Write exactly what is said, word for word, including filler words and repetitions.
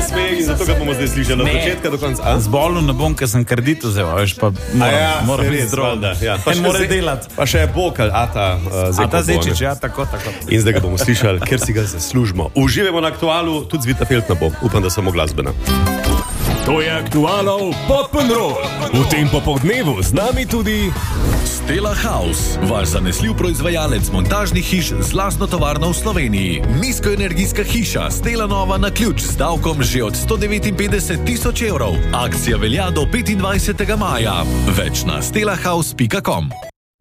smeh in zato ga bomo zdaj slišali od začetka do konca. Zbolel ne bom, ker sem kredit vzel, veš, pa moram, ja, moram biti res, zdrav. valjda, ja. Pa En še mora zdaj- delati. Pa še Bokal, Ata uh, Zekovo. A ta Zečič, ja, tako, tako. In zdaj ga bomo slišali, ker si ga zaslužimo. Uživamo na aktualu, tudi Zvita Feltna bo. Upam, da samo glasbena. To je Aktualov Pop'n'Roll. V tem popoldnevu z nami tudi Stella House, vaš zanesljiv proizvajalec montažnih hiš z lastno tovarno v Sloveniji. Nizkoenergijska hiša Stella Nova na ključ z davkom že od sto devetinpetdeset tisoč evrov. Akcija velja do petindvajsetega maja. Več na stellahouse pika com.